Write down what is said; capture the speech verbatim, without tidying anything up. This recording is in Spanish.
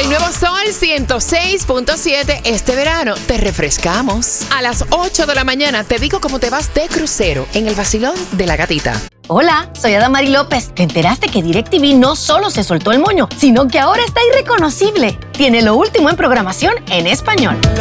El nuevo Sol ciento seis punto siete, este verano te refrescamos. A las ocho de la mañana te digo cómo te vas de crucero en el vacilón de la gatita. Hola, soy Adamari López. ¿Te enteraste que DirecTV no solo se soltó el moño, sino que ahora está irreconocible? Tiene lo último en programación en español.